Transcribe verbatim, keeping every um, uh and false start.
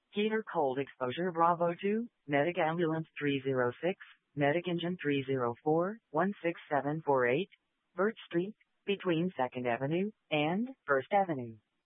Heater cold exposure Bravo two, medic ambulance three zero six, medic engine three zero four, one six seven four eight, Birch Street, between second Avenue and first Avenue.